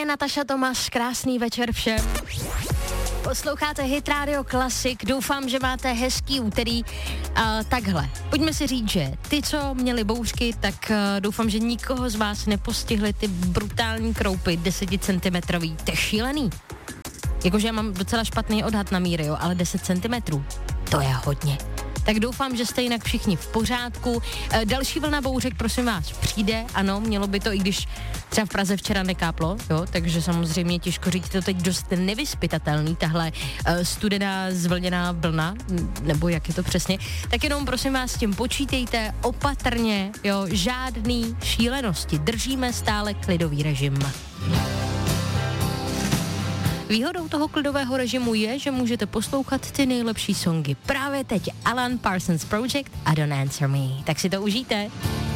Nataša Tomas, krásný večer všem. Posloucháte Hit Radio Classic, doufám, že máte hezký úterý. Takhle, pojďme si říct, že ty, co měli bouřky, tak doufám, že nikoho z vás nepostihly ty brutální kroupy 10 cm. To je šílený. Jakože já mám docela špatný odhad na míry, jo, ale 10 cm, to je hodně. Tak doufám, že jste jinak všichni v pořádku. Další vlna bouřek, prosím vás, přijde, ano, mělo by to, i když třeba v Praze včera nekáplo, jo, takže samozřejmě těžko říct, to teď dost nevyspytatelný, tahle studená zvlněná vlna, nebo jak je to přesně, tak jenom prosím vás s tím počítejte opatrně, jo, žádný šílenosti, držíme stále klidový režim. Výhodou toho klidového režimu je, že můžete poslouchat ty nejlepší songy. Právě teď Alan Parsons Project a Don't Answer Me. Tak si to užijte.